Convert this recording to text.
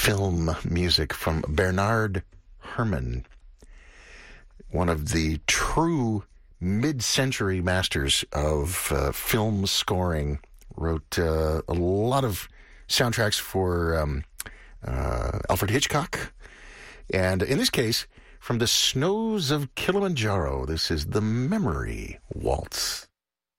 film music from Bernard Herrmann, one of the true mid-century masters of film scoring. Wrote a lot of soundtracks for Alfred Hitchcock. And in this case, from the snows of Kilimanjaro, this is the Memory Waltz.